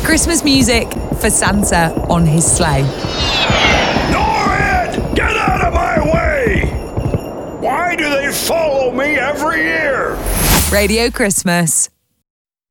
Christmas music for Santa on his sleigh. Norrid! Get out of my way! Why do they follow me every year? Radio Christmas